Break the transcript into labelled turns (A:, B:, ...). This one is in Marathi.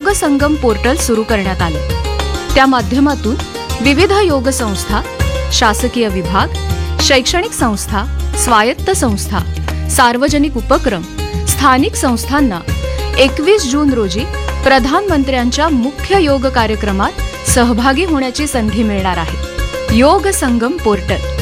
A: योग संगम पोर्टल सुरू करण्यात आले. त्या माध्यमातून विविध योग संस्था, शासकीय विभाग, शैक्षणिक संस्था, स्वायत्त संस्था, सार्वजनिक उपक्रम, स्थानिक संस्थांना 21 जून रोजी प्रधानमंत्र्यांच्या मुख्य योग कार्यक्रमात सहभागी होण्याची संधी मिळणार आहे. योग संगम पोर्टल